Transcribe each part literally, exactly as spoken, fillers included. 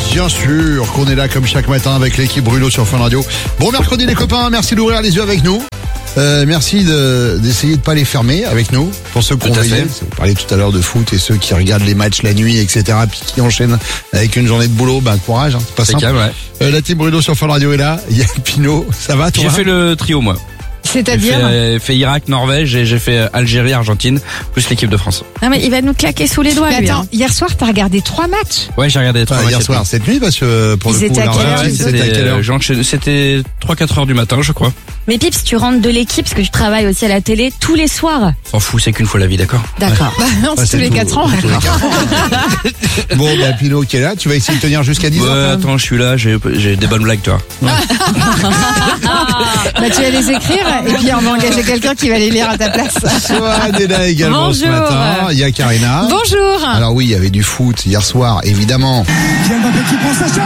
Bien sûr qu'on est là comme chaque matin avec l'équipe Bruno sur Fun Radio. Bon mercredi les copains, merci d'ouvrir les yeux avec nous. Euh, merci de, d'essayer de pas les fermer avec nous. Pour ceux qui ont veillé, vous parliez tout à l'heure de foot et ceux qui regardent les matchs la nuit, et cetera. Puis qui enchaînent avec une journée de boulot, ben courage, hein, c'est pas c'est simple. calme, ouais. euh, la team Bruno sur Fun Radio est là. Il y a Pino, ça va toi? J'ai fait le trio moi. C'est-à-dire J'ai fait, fait Irak, Norvège et j'ai fait Algérie, Argentine, plus l'équipe de France. Non mais il va nous claquer sous les doigts. Mais lui, attends, hein. hier soir t'as regardé trois matchs. Ouais, j'ai regardé les trois Enfin, matchs hier cette soir, nuit. cette nuit, parce que pour Ils le coup, étaient à la quelle revanche, heure, Ouais, les c'était à c'était, quelle heure? euh, j'enchaîne- c'était trois quatre heures du matin, je crois. Mais Pips, tu rentres de l'équipe parce que tu travailles aussi à la télé tous les soirs. S'en fout, c'est qu'une fois la vie, d'accord? D'accord. Bah non, Ouais, c'est tous les tout- quatre ans. tous les quatre ans. Bon, bah Pino qui est là, tu vas essayer de tenir jusqu'à dix Ouais, heures. quand même. attends, je suis là, j'ai, j'ai des bonnes blagues, toi. Bah tu vas les écrire et puis on va engager quelqu'un qui va les lire à ta place. Swan est là également ce Bonjour. matin. Il y a Karina. Bonjour. Alors oui, il y avait du foot hier soir, évidemment. Kylian Mbappé qui prend sa chance.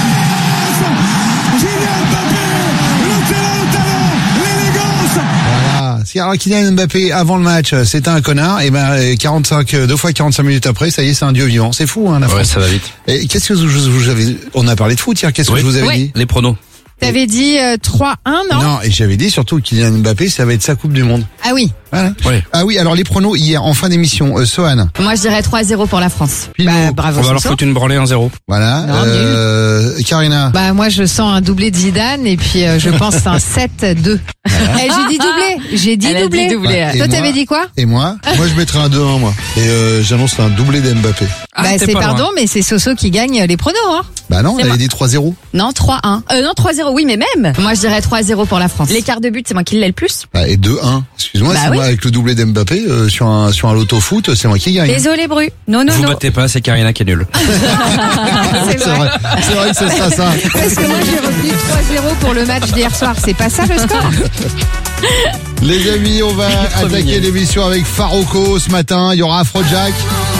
Kylian Mbappé, le talent, le talent, l'élégance. Voilà. Si alors Kylian Mbappé avant le match, c'était un connard, et ben quarante-cinq, deux fois quarante-cinq minutes après, ça y est, c'est un dieu vivant. C'est fou, hein, la Ouais, France. ça va vite. Et qu'est-ce que je vous avais, on a parlé de foot hier, qu'est-ce Oui. que je vous avais Oui. dit? Les pronos. T'avais dit euh, trois un, non, Non, et j'avais dit surtout Kylian Mbappé, ça va être sa Coupe du Monde. Ah oui. Voilà. Ouais. Ah oui, alors les pronos hier, en fin d'émission, euh, Sohan, Moi je dirais trois à zéro pour la France. Pino, Bah bravo. On va leur Soso. foutre une branlée un zéro. voilà, Non, euh, Karina. Bah moi je sens un doublé de Zidane et puis euh, je pense un sept deux. Eh, j'ai dit doublé. J'ai dit Elle a doublé. dit doublé. Et Toi moi t'avais dit quoi? Et moi, moi je mettrais un deux un moi. Et euh, j'annonce un doublé d'Mbappé. Ah, Bah t'es c'est pas loin. pardon mais c'est Soso qui gagne les pronos hein. Bah non, C'est elle moi. avait dit trois zéro. Non, trois un. Euh, non, trois zéro, oui, mais même. Moi je dirais trois à zéro pour la France. L'écart de but, c'est moi qui l'ai le plus. Bah, et deux un. Excuse-moi, Bah c'est oui. moi avec le doublé d'Mbappé euh, sur un sur un loto foot, c'est moi qui gagne. Désolé Bru. Non, non, Vous non. battez pas, c'est Karina qui est nulle. C'est C'est vrai. vrai, c'est vrai que ce sera ça. Parce que moi j'ai retenu trois zéro pour le match d'hier soir. C'est pas ça le score? Les amis, on va attaquer l'émission avec Farouko ce matin. Il y aura Afrojack.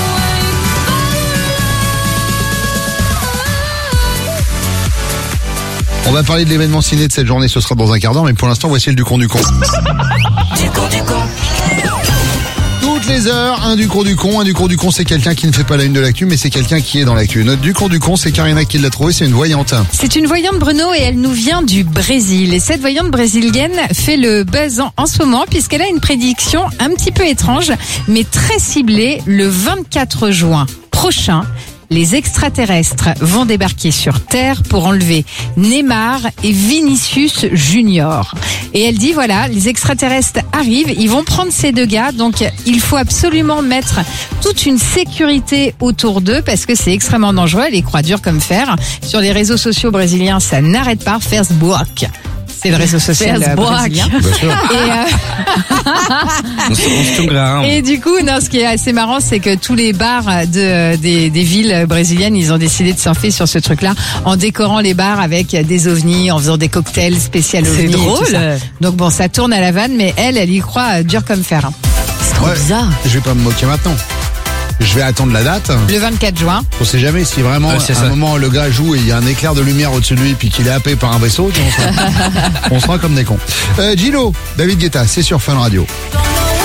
On va parler de l'événement ciné de cette journée, ce sera dans un quart d'heure, mais pour l'instant, voici le Ducon du con. Toutes les heures, un Ducon du con. Un Ducon du con, c'est quelqu'un qui ne fait pas la une de l'actu, mais c'est quelqu'un qui est dans l'actu. Notre Ducon du con, c'est Karina qui l'a trouvé, c'est une voyante. C'est une voyante Bruno et elle nous vient du Brésil. Et cette voyante brésilienne fait le buzz en, en ce moment puisqu'elle a une prédiction un petit peu étrange mais très ciblée. Le vingt-quatre juin prochain, les extraterrestres vont débarquer sur Terre pour enlever Neymar et Vinicius Junior. Et elle dit voilà, les extraterrestres arrivent, ils vont prendre ces deux gars, donc il faut absolument mettre toute une sécurité autour d'eux parce que c'est extrêmement dangereux, elle y croit dur comme fer. Sur les réseaux sociaux brésiliens, ça n'arrête pas, Facebook. C'est le réseau social euh, Facebook. brésilien. Bien sûr. Et, euh, On se on se tournera, hein. et du coup, non, ce qui est assez marrant, c'est que tous les bars de, des, des villes brésiliennes, ils ont décidé de surfer sur ce truc-là en décorant les bars avec des ovnis, en faisant des cocktails spécial ovnis. C'est et tout drôle. ça. Donc bon, ça tourne à la vanne, mais elle, elle y croit euh, dur comme fer. hein. C'est trop Ouais. bizarre. Je vais pas me moquer maintenant. Je vais attendre la date. Le vingt-quatre juin. On sait jamais si vraiment Ouais, c'est à un ça. moment le gars joue et il y a un éclair de lumière au-dessus de lui puis qu'il est happé par un vaisseau, on sera, on sera comme des cons. Euh, Gilo, David Guetta, c'est sur Fun Radio. Dans